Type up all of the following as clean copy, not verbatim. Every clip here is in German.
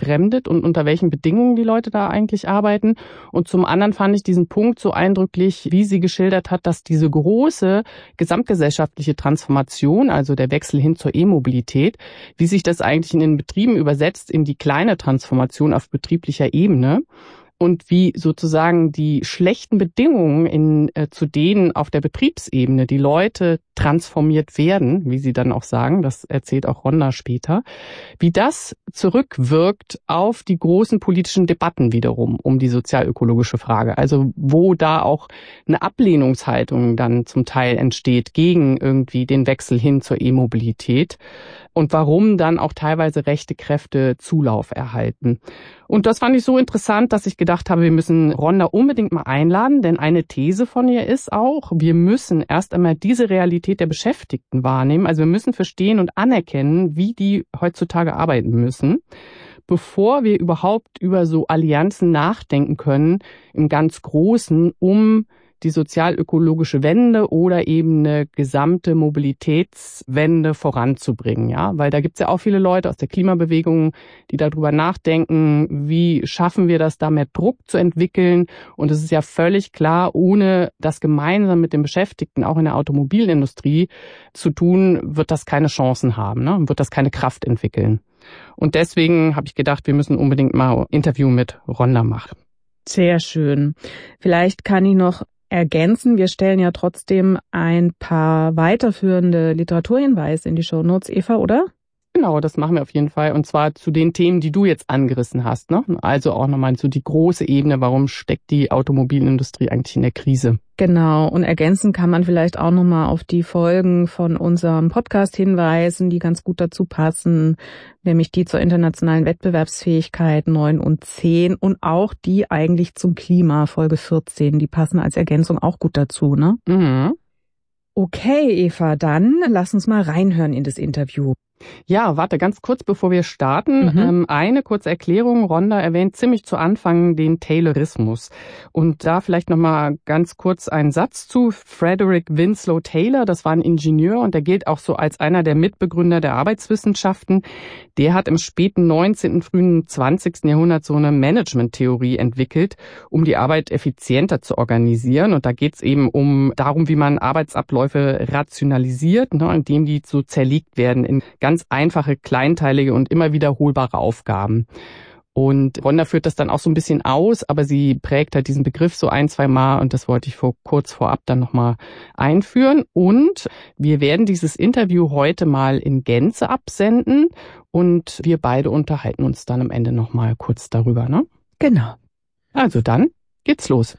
befremdet und unter welchen Bedingungen die Leute da eigentlich arbeiten. Und zum anderen fand ich diesen Punkt so eindrücklich, wie sie geschildert hat, dass diese große gesamtgesellschaftliche Transformation, also der Wechsel hin zur E-Mobilität, wie sich das eigentlich in den Betrieben übersetzt in die kleine Transformation auf betrieblicher Ebene. Und wie sozusagen die schlechten Bedingungen zu denen auf der Betriebsebene die Leute transformiert werden, wie sie dann auch sagen, das erzählt auch Rhonda später, wie das zurückwirkt auf die großen politischen Debatten wiederum um die sozialökologische Frage. Also wo da auch eine Ablehnungshaltung dann zum Teil entsteht gegen irgendwie den Wechsel hin zur E-Mobilität und warum dann auch teilweise rechte Kräfte Zulauf erhalten. Und das fand ich so interessant, dass ich gedacht habe, wir müssen Rhonda unbedingt mal einladen, denn eine These von ihr ist auch, wir müssen erst einmal diese Realität der Beschäftigten wahrnehmen. Also wir müssen verstehen und anerkennen, wie die heutzutage arbeiten müssen, bevor wir überhaupt über so Allianzen nachdenken können, im ganz Großen, um die sozialökologische Wende oder eben eine gesamte Mobilitätswende voranzubringen, ja, weil da gibt's ja auch viele Leute aus der Klimabewegung, die darüber nachdenken, wie schaffen wir das, da mehr Druck zu entwickeln, und es ist ja völlig klar, ohne das gemeinsam mit den Beschäftigten auch in der Automobilindustrie zu tun, wird das keine Chancen haben, ne? Wird das keine Kraft entwickeln. Und deswegen habe ich gedacht, wir müssen unbedingt mal ein Interview mit Rhonda machen. Sehr schön. Vielleicht kann ich noch ergänzen, wir stellen ja trotzdem ein paar weiterführende Literaturhinweise in die Shownotes, Eva, oder? Genau, das machen wir auf jeden Fall. Und zwar zu den Themen, die du jetzt angerissen hast, ne? Also auch nochmal so die große Ebene, warum steckt die Automobilindustrie eigentlich in der Krise? Genau, und ergänzen kann man vielleicht auch nochmal auf die Folgen von unserem Podcast hinweisen, die ganz gut dazu passen, nämlich die zur internationalen Wettbewerbsfähigkeit 9 und 10 und auch die eigentlich zum Klima, Folge 14, die passen als Ergänzung auch gut dazu, ne? Mhm. Okay, Eva, dann lass uns mal reinhören in das Interview. Ja, warte, ganz kurz, bevor wir starten. Eine kurze Erklärung. Rhonda erwähnt ziemlich zu Anfang den Taylorismus. Und da vielleicht nochmal ganz kurz einen Satz zu. Frederick Winslow Taylor, das war ein Ingenieur und der gilt auch so als einer der Mitbegründer der Arbeitswissenschaften. Der hat im späten 19., frühen 20. Jahrhundert so eine Management-Theorie entwickelt, um die Arbeit effizienter zu organisieren. Und da geht es eben darum, wie man Arbeitsabläufe rationalisiert, ne, indem die so zerlegt werden in ganz einfache, kleinteilige und immer wiederholbare Aufgaben. Und Rhonda führt das dann auch so ein bisschen aus, aber sie prägt halt diesen Begriff so ein, zwei Mal und das wollte ich kurz vorab dann nochmal einführen. Und wir werden dieses Interview heute mal in Gänze absenden und wir beide unterhalten uns dann am Ende nochmal kurz darüber, ne? Genau. Also dann geht's los.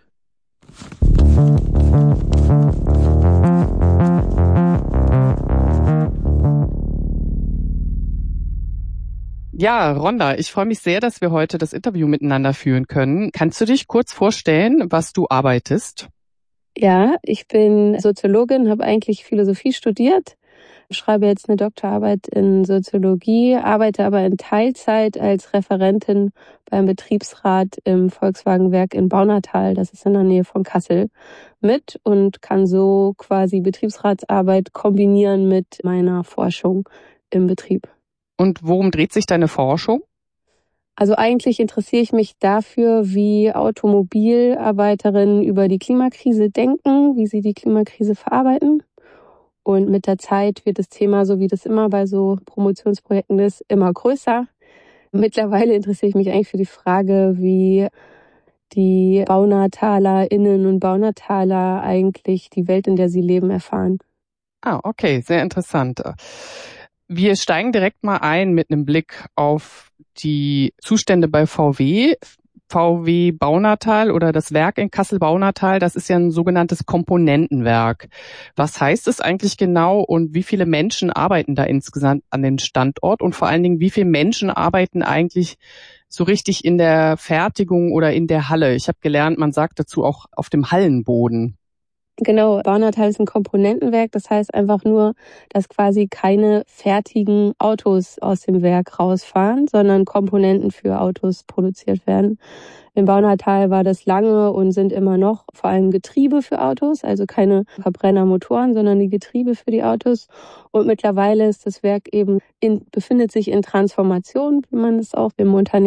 Ja, Rhonda, ich freue mich sehr, dass wir heute das Interview miteinander führen können. Kannst du dich kurz vorstellen, was du arbeitest? Ja, ich bin Soziologin, habe eigentlich Philosophie studiert, schreibe jetzt eine Doktorarbeit in Soziologie, arbeite aber in Teilzeit als Referentin beim Betriebsrat im Volkswagenwerk in Baunatal, das ist in der Nähe von Kassel, mit und kann so quasi Betriebsratsarbeit kombinieren mit meiner Forschung im Betrieb. Und worum dreht sich deine Forschung? Also eigentlich interessiere ich mich dafür, wie Automobilarbeiterinnen über die Klimakrise denken, wie sie die Klimakrise verarbeiten. Und mit der Zeit wird das Thema, so wie das immer bei so Promotionsprojekten ist, immer größer. Mittlerweile interessiere ich mich eigentlich für die Frage, wie die BaunatalerInnen und Baunataler eigentlich die Welt, in der sie leben, erfahren. Ah, okay, sehr interessant. Wir steigen direkt mal ein mit einem Blick auf die Zustände bei VW. VW Baunatal oder das Werk in Kassel-Baunatal, das ist ja ein sogenanntes Komponentenwerk. Was heißt es eigentlich genau und wie viele Menschen arbeiten da insgesamt an dem Standort? Und vor allen Dingen, wie viele Menschen arbeiten eigentlich so richtig in der Fertigung oder in der Halle? Ich habe gelernt, man sagt dazu auch auf dem Hallenboden. Genau, Baunatal ist ein Komponentenwerk, das heißt einfach nur, dass quasi keine fertigen Autos aus dem Werk rausfahren, sondern Komponenten für Autos produziert werden. In Baunatal war das lange und sind immer noch vor allem Getriebe für Autos, also keine Verbrennermotoren, sondern die Getriebe für die Autos. Und mittlerweile ist das Werk befindet sich in Transformation, wie man es auch im Unternehmen